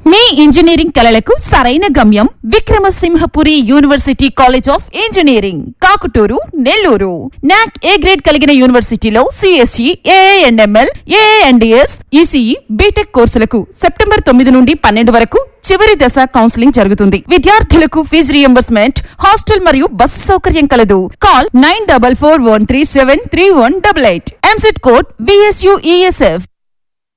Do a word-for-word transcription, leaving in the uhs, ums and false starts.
మీ engineering కలలకు సరైన గమ్యం Vikrama Simhapuri university college of engineering Kakuturu Nellore. నాక్ ఏ గ్రేడ్ కలిగిన యూనివర్సిటీలో సిఎస్ఈ, ఏఎన్ఎంఎల్, ఏఎన్డిఎస్, ఈసీఈ, బీటెక్ కోర్సులకు సెప్టెంబర్ తొమ్మిది నుండి పన్నెండు వరకు చివరి దశ కౌన్సిలింగ్ జరుగుతుంది. విద్యార్థులకు ఫీజు రియంబర్స్మెంట్, హాస్టల్ మరియు బస్సు సౌకర్యం కలదు. Call nine double four one three seven three one double eight. EAMCET code BSUESF.